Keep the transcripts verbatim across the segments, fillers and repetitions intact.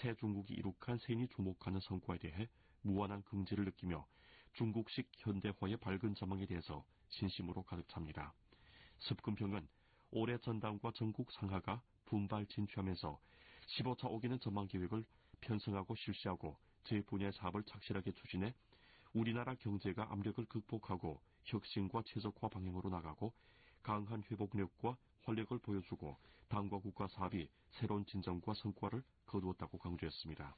새 중국이 이룩한 세인이 주목하는 성과에 대해 무한한 긍지를 느끼며 중국식 현대화의 밝은 전망에 대해서 신심으로 가득 찹니다. 습근평은 올해 전당과 전국 상하가 분발 진취하면서 십오 차 오 기년 전망 계획을 편성하고 실시하고 제 분야의 사업을 착실하게 추진해 우리나라 경제가 압력을 극복하고 혁신과 최적화 방향으로 나가고 강한 회복력과 활력을 보여주고 당과 국가 사업이 새로운 진전과 성과를 거두었다고 강조했습니다.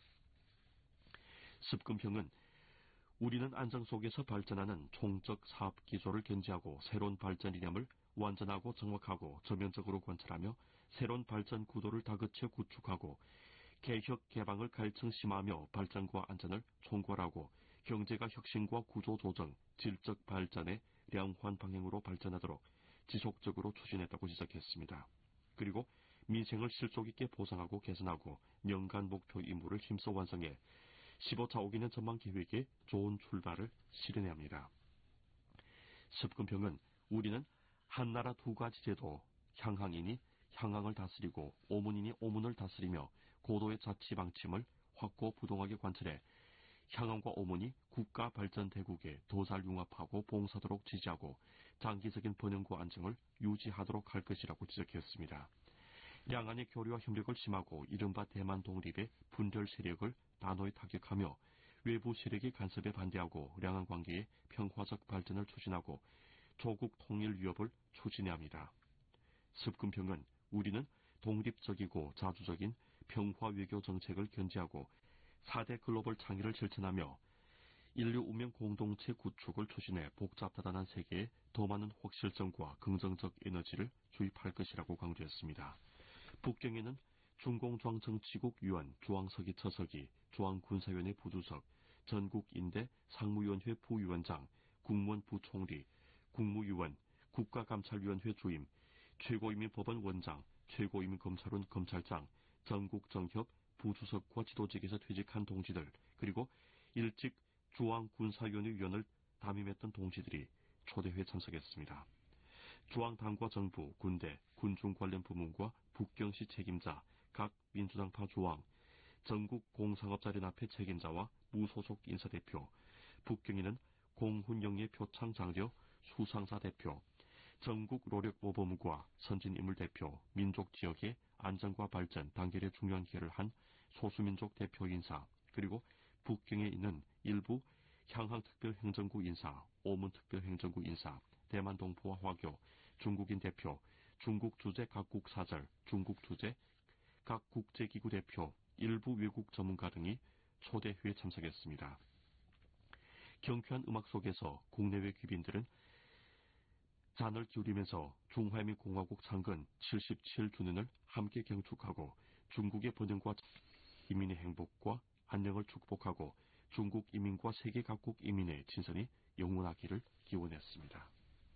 습근평은 우리는 안정 속에서 발전하는 총적 사업 기조를 견지하고 새로운 발전 이념을 완전하고 정확하고 전면적으로 관찰하며 새로운 발전 구도를 다그쳐 구축하고 개혁 개방을 갈증심하며 발전과 안전을 총괄하고 경제가 혁신과 구조 조정, 질적 발전의 량환 방향으로 발전하도록 지속적으로 추진했다고 지적했습니다. 그리고 민생을 실속 있게 보상하고 개선하고 연간 목표 임무를 힘써 완성해 십오 차 오 기년 전망 계획의 좋은 출발을 실현해야 합니다. 습근평은 우리는 한나라 두 가지 제도, 향항인이 향항을 다스리고 오문인이 오문을 다스리며 고도의 자치 방침을 확고 부동하게 관철해 향항과 오문이 국가 발전 대국에 더 잘 융합하고 봉사하도록 지지하고 장기적인 번영과 안정을 유지하도록 할 것이라고 지적했습니다. 양안의 교류와 협력을 심하고 이른바 대만 독립의 분절 세력을 단호히 타격하며 외부 세력의 간섭에 반대하고 양안 관계의 평화적 발전을 추진하고 조국 통일 위협을 추진해야 합니다. 습근평은 우리는 독립적이고 자주적인 평화 외교 정책을 견지하고 사 대 글로벌 창의를 실천하며 인류 운명 공동체 구축을 추진해 복잡다단한 세계에 더 많은 확실성과 긍정적 에너지를 주입할 것이라고 강조했습니다. 북경에는 중공중앙정치국 위원 중앙서기 처서기, 중앙군사위원회 부주석, 전국인대 상무위원회 부위원장, 국무원 부총리, 국무위원, 국가감찰위원회 주임, 최고인민법원 원장, 최고인민검찰원 검찰장, 전국정협 부주석과 지도직에서 퇴직한 동지들, 그리고 일찍 중앙군사위원회 위원을 담임했던 동지들이 초대회에 참석했습니다. 중앙당과 정부, 군대, 군중 관련 부문과 북경시 책임자, 각 민주당파 조항, 전국 공상업자연합회 책임자와 무소속 인사대표, 북경에는 공훈영예 표창 장려 수상사 대표, 전국 노력모범과 선진인물 대표, 민족 지역의 안정과 발전, 단결에 중요한 기여를 한 소수민족 대표 인사, 그리고 북경에 있는 일부 향항특별행정구 인사, 오문특별행정구 인사, 대만 동포와 화교, 중국인 대표, 중국 주재 각국 사절, 중국 주재 각 국제기구 대표, 일부 외국 전문가 등이 초대회에 참석했습니다. 경쾌한 음악 속에서 국내외 귀빈들은 잔을 기울이면서 중화민공화국 창건 칠십칠 주년을 함께 경축하고 중국의 번영과 인민의 행복과 안녕을 축복하고 중국 인민과 세계 각국 인민의 진선이 영원하기를 기원했습니다.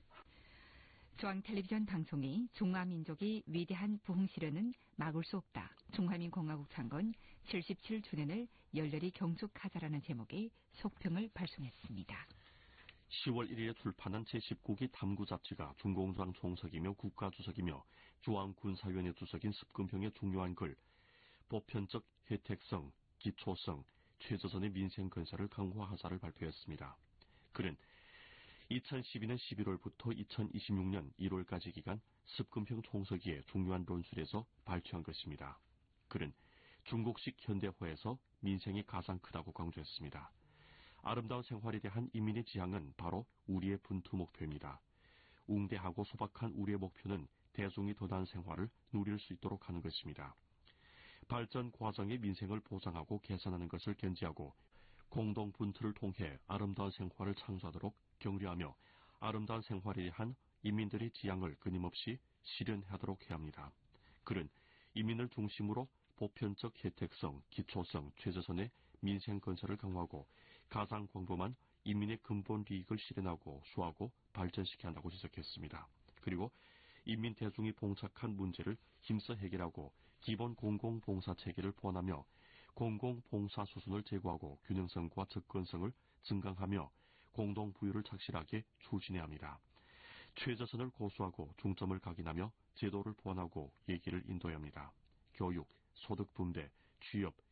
중앙텔레비전 방송이 중화민족이 위대한 부흥시련은 막을 수 없다. 중화민공화국 창건 칠십칠 주년을 열렬히 경축하자라는 제목의 속평을 발송했습니다. 시월 일일에 출판한 제십구 기 탐구 잡지가 중공장 총석이며 국가주석이며 중앙군사위원회 주석인 습근평의 중요한 글, 보편적 혜택성, 기초성, 최저선의 민생 건설을 강화하자를 발표했습니다. 글은 이천십이 년 십일월부터 이천이십육 년 일월까지 기간 습근평 총서기의 중요한論술에서 발표한 것입니다. 글은 중국식 현대화에서 민생이 가장 크다고 강조했습니다. 아름다운 생활에 대한 인민의 지향은 바로 우리의 분투 목표입니다. 웅대하고 소박한 우리의 목표는 대중이 더 나은 생활을 누릴 수 있도록 하는 것입니다. 발전 과정의 민생을 보장하고 개선하는 것을 견지하고 공동 분투를 통해 아름다운 생활을 창조하도록 격려하며 아름다운 생활에 대한 인민들의 지향을 끊임없이 실현하도록 해야 합니다. 그는 인민을 중심으로 보편적 혜택성, 기초성, 최저선의 민생 건설을 강화하고 가장 광범한 인민의 근본利益을 실현하고 수하고 발전시켜야 한다고 지적했습니다. 그리고 인민 대중이 봉착한 문제를 힘써 해결하고 기본 공공봉사 체계를 보완하며 공공봉사 수순을 제고하고 균형성과 접근성을 증강하며 공동부유를 착실하게 추진해야 합니다. 최저선을 고수하고 중점을 각인하며 제도를 보완하고 얘기를 인도해야 합니다. 교육, 소득 분배, 취업,